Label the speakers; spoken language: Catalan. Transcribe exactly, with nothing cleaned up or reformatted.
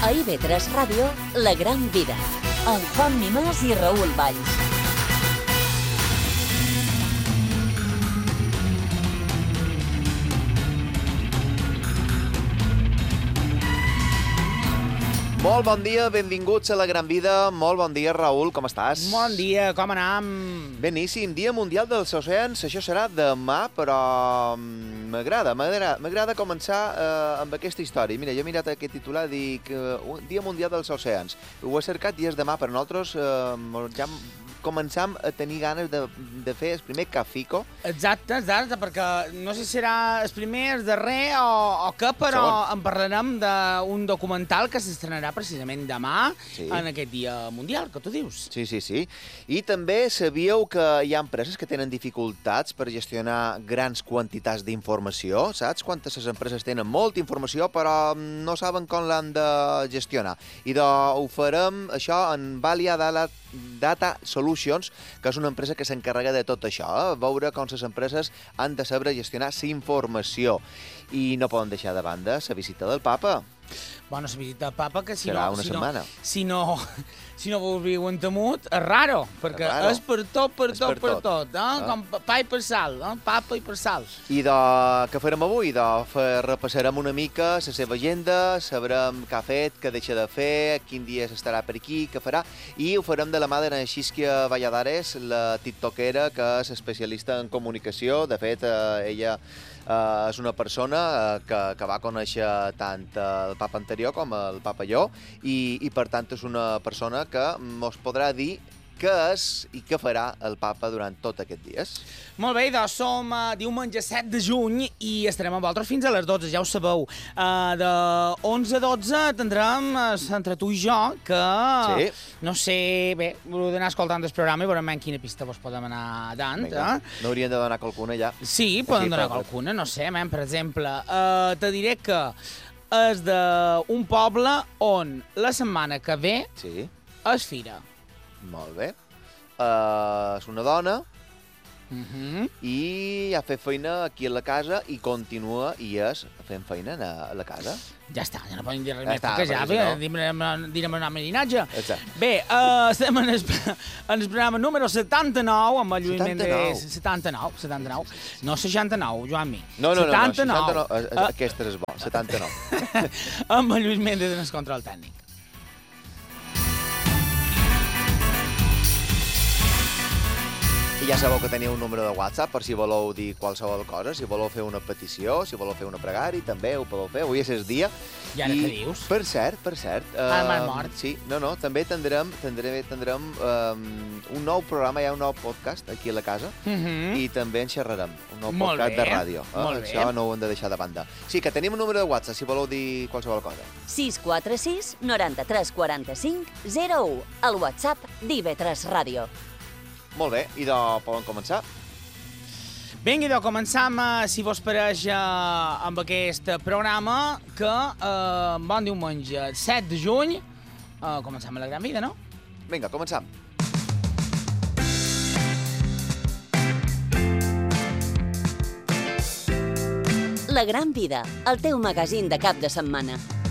Speaker 1: A I V tres Ràdio, La Gran Vida, amb Juan Mimàs i Raül Valls.
Speaker 2: Molt bon dia, benvinguts a La Gran Vida. Molt bon dia, Raül, com estàs?
Speaker 3: Bon dia, com anam?
Speaker 2: Beníssim, Dia Mundial dels Oceans. Això serà demà, però m'agrada, m'agrada començar eh, amb aquesta història. Mira, jo he mirat aquest titular i dic uh, Dia Mundial dels Oceans. Ho he cercat i és demà, però nosaltres eh, ja començam a tenir ganes de, de fer el primer cafico.
Speaker 3: Exacte, exacte, perquè no sé si serà el primer, el darrer o, o què, però
Speaker 2: Segon.
Speaker 3: en parlarem d'un documental que s'estrenarà precisament demà,
Speaker 2: Sí.
Speaker 3: en aquest Dia Mundial, que tu dius.
Speaker 2: Sí, sí, sí. I també sabíeu que hi ha empreses que tenen dificultats per gestionar grans quantitats d'informació, saps? Quantes les empreses tenen molta informació, però no saben com l'han de gestionar. I de, ho farem, això, en Valia Data Solutions, que és una empresa que s'encarrega de tot això, eh? Veure com les empreses han de saber gestionar la informació. I no poden deixar de banda la visita del papa.
Speaker 3: Bueno, la visita al papa, que si
Speaker 2: Serà
Speaker 3: no...
Speaker 2: una
Speaker 3: si
Speaker 2: setmana.
Speaker 3: No, si no, si no vos viu en temut, és raro, perquè
Speaker 2: És raro.
Speaker 3: és per tot, per
Speaker 2: És
Speaker 3: tot,
Speaker 2: per
Speaker 3: per
Speaker 2: tot.
Speaker 3: tot, eh?
Speaker 2: Ah.
Speaker 3: Com pa i per sal, eh? Papa i per sal.
Speaker 2: I de... què farem avui? De... Fer... Repassarem una mica la seva agenda, sabrem què ha fet, què deixa de fer, quin dia estarà per aquí, què farà, i ho farem de la mà de Xisquia Valladares, la tiktokera que és especialista en comunicació. De fet, eh, ella eh, és una persona eh, que, que va conèixer tant el papa anterior com el papa Lleó, i, i per tant és una persona que mos podrà dir què és i què farà el papa durant tot aquests dies.
Speaker 3: Molt bé, doncs som uh, diumenge set de juny i estarem amb vosaltres fins a les dotze, ja ho sabeu. Uh, de onze a dotze tindrem uh, entre tu i jo, que
Speaker 2: Sí.
Speaker 3: no sé, bé, heu d'anar escoltant el programa i veurem en quina pista vos podem anar dant.
Speaker 2: Vinga,
Speaker 3: Eh?
Speaker 2: n'haurien de donar qualcuna ja.
Speaker 3: Sí, poden
Speaker 2: Així,
Speaker 3: donar
Speaker 2: per-
Speaker 3: qualcuna, no sé, men, per exemple. Uh, te diré que és d'un poble on la setmana que ve
Speaker 2: Sí,
Speaker 3: és fira.
Speaker 2: molt bé. Uh, és una dona
Speaker 3: Uh -huh.
Speaker 2: i ha fet feina aquí a la casa i continua i és fent feina a la casa.
Speaker 3: Ja està, ja no poden dir res
Speaker 2: Ja
Speaker 3: més,
Speaker 2: està,
Speaker 3: perquè ja,
Speaker 2: perquè si
Speaker 3: bé,
Speaker 2: no-
Speaker 3: direm, direm anar a meninatge.
Speaker 2: Exacte.
Speaker 3: Bé, uh, estem en el, en el programa número setanta-nou, amb el lluïment
Speaker 2: setanta-nou.
Speaker 3: de... setanta-nou, setanta-nou. No seixanta-nou, Joan-mi.
Speaker 2: No, no, no, no,
Speaker 3: setanta-nou.
Speaker 2: seixanta-nou. Eh,
Speaker 3: Uh,
Speaker 2: Aquest és bo, setanta-nou.
Speaker 3: amb el lluïment de el control tècnic.
Speaker 2: I ja sabeu que teniu un número de WhatsApp per si voleu dir qualsevol cosa, si voleu fer una petició, si voleu fer una pregària, també ho podeu fer. Avui és el dia.
Speaker 3: I ara què dius?
Speaker 2: Per cert, per cert...
Speaker 3: Ah, m'han
Speaker 2: eh,
Speaker 3: mort.
Speaker 2: Sí, no, no, també tindrem, tindrem, tindrem um, un nou programa, hi ha un nou podcast aquí a la casa,
Speaker 3: Uh -huh.
Speaker 2: i també en xerrarem, un nou
Speaker 3: Molt
Speaker 2: podcast
Speaker 3: bé,
Speaker 2: de ràdio. Eh?
Speaker 3: molt bé.
Speaker 2: Això no ho hem de deixar de banda. Sí, que tenim un número de WhatsApp, si voleu dir qualsevol cosa.
Speaker 1: sis quatre sis, noranta-tres, quaranta-cinc, zero u, el WhatsApp d'I V tres Ràdio.
Speaker 2: Molt bé, i de poden començar?
Speaker 3: Vinga, idò, començam, eh, si vos pareix, eh, amb aquest programa, que eh, bon diumenge, set de juny, eh, començam a la gran vida, no?
Speaker 2: Vinga, començam.
Speaker 1: La Gran Vida, el teu magazín de cap de setmana.